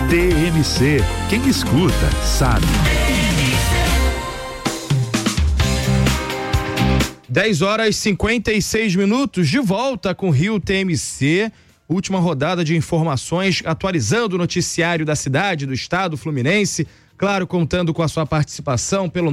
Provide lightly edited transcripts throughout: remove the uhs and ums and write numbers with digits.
TMC, quem escuta, sabe. 10h56, de volta com Rio TMC, última rodada de informações, atualizando o noticiário da cidade, do estado fluminense, claro, contando com a sua participação pelo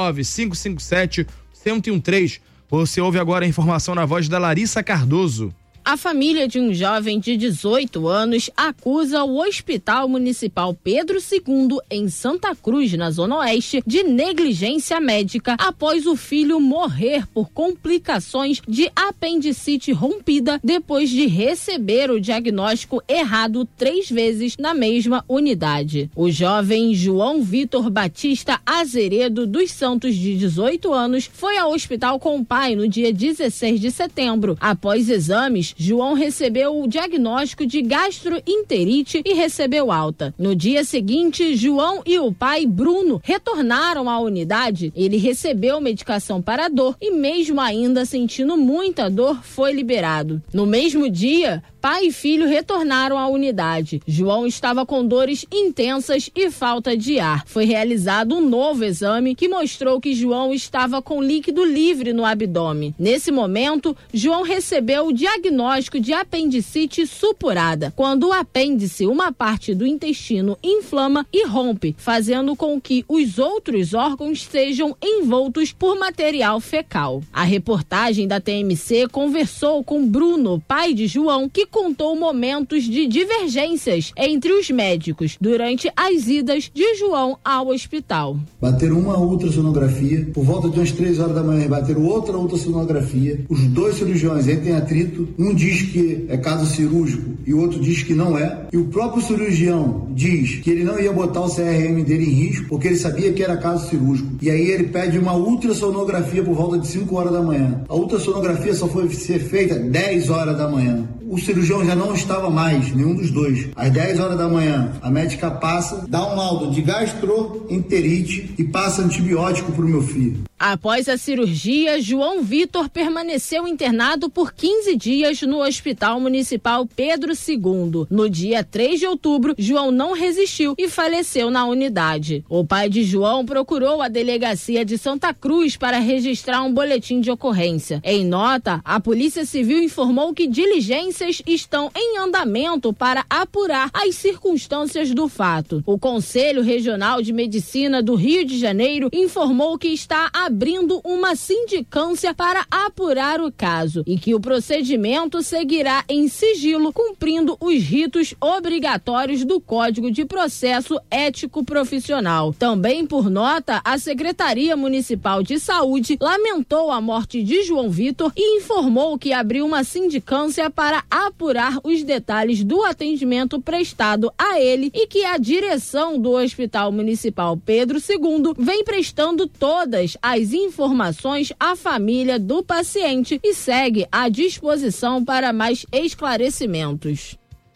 99557-1013. Você ouve agora a informação na voz da Larissa Cardoso. A família de um jovem de 18 anos acusa o Hospital Municipal Pedro II, em Santa Cruz, na Zona Oeste, de negligência médica após o filho morrer por complicações de apendicite rompida depois de receber o diagnóstico errado 3 vezes na mesma unidade. O jovem João Vitor Batista Azeredo dos Santos, de 18 anos, foi ao hospital com o pai no dia 16 de setembro. Após exames, João recebeu o diagnóstico de gastroenterite e recebeu alta. No dia seguinte, João e o pai Bruno retornaram à unidade. Ele recebeu medicação para a dor e, mesmo ainda sentindo muita dor, foi liberado. No mesmo dia, pai e filho retornaram à unidade. João estava com dores intensas e falta de ar. Foi realizado um novo exame que mostrou que João estava com líquido livre no abdômen. Nesse momento, João recebeu o diagnóstico de apendicite supurada, quando o apêndice, uma parte do intestino, inflama e rompe, fazendo com que os outros órgãos sejam envoltos por material fecal. A reportagem da TMC conversou com Bruno, pai de João, que contou momentos de divergências entre os médicos durante as idas de João ao hospital. Bateram uma ultrassonografia, por volta de umas 3 horas da manhã, bateram outra ultrassonografia. Os dois cirurgiões entram em atrito, um diz que é caso cirúrgico e o outro diz que não é. E o próprio cirurgião diz que ele não ia botar o CRM dele em risco, porque ele sabia que era caso cirúrgico. E aí ele pede uma ultrassonografia por volta de 5 horas da manhã. A ultrassonografia só foi ser feita 10 horas da manhã. O cirurgião já não estava mais, nenhum dos dois. Às 10 horas da manhã, a médica passa, dá um laudo de gastroenterite e passa antibiótico para o meu filho. Após a cirurgia, João Vitor permaneceu internado por 15 dias no Hospital Municipal Pedro II. No dia 3 de outubro, João não resistiu e faleceu na unidade. O pai de João procurou a delegacia de Santa Cruz para registrar um boletim de ocorrência. Em nota, a Polícia Civil informou que diligências estão em andamento para apurar as circunstâncias do fato. O Conselho Regional de Medicina do Rio de Janeiro informou que está abrindo uma sindicância para apurar o caso e que o procedimento seguirá em sigilo, cumprindo os ritos obrigatórios do Código de Processo Ético Profissional. Também por nota, a Secretaria Municipal de Saúde lamentou a morte de João Vitor e informou que abriu uma sindicância para apurar os detalhes do atendimento prestado a ele e que a direção do Hospital Municipal Pedro II vem prestando todas as informações à família do paciente e segue à disposição para mais esclarecimentos.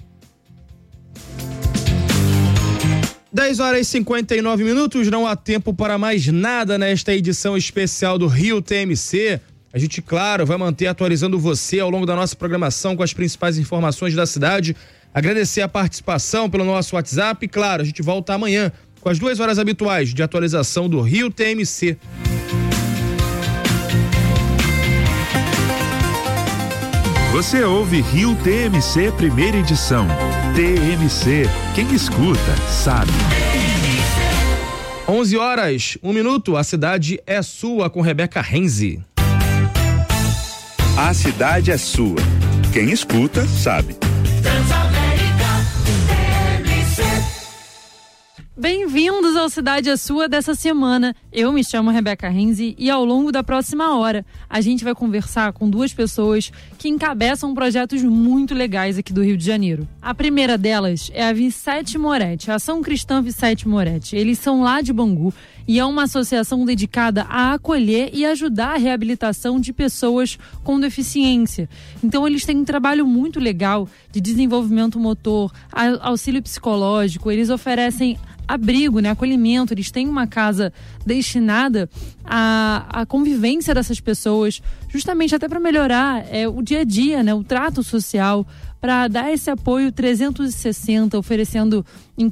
10h59, não há tempo para mais nada nesta edição especial do Rio TMC. A gente, claro, vai manter atualizando você ao longo da nossa programação com as principais informações da cidade. Agradecer a participação pelo nosso WhatsApp e, claro, a gente volta amanhã com as 2 horas habituais de atualização do Rio TMC. Você ouve Rio TMC, primeira edição. TMC, quem escuta, sabe. 11h01, a cidade é sua com Rebeca Renzi. A cidade é sua. Quem escuta, sabe. Bem-vindos ao Cidade é Sua dessa semana. Eu me chamo Rebeca Renzi e ao longo da próxima hora a gente vai conversar com 2 pessoas que encabeçam projetos muito legais aqui do Rio de Janeiro. A primeira delas é a Vicete Moretti, a Ação Cristã Vicete Moretti. Eles são lá de Bangu e é uma associação dedicada a acolher e ajudar a reabilitação de pessoas com deficiência. Então eles têm um trabalho muito legal de desenvolvimento motor, auxílio psicológico, eles oferecem abrigo, né, acolhimento, eles têm uma casa destinada à convivência dessas pessoas, justamente até para melhorar o dia a dia, né, o trato social, para dar esse apoio 360, oferecendo